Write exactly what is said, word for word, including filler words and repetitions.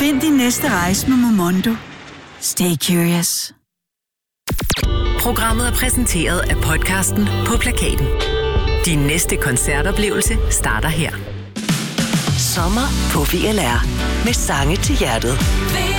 Find din næste rejse med Momondo. Stay curious. Programmet er præsenteret af podcasten På Plakaten. Din næste koncertoplevelse starter her. Sommer på V L R med sange til hjertet.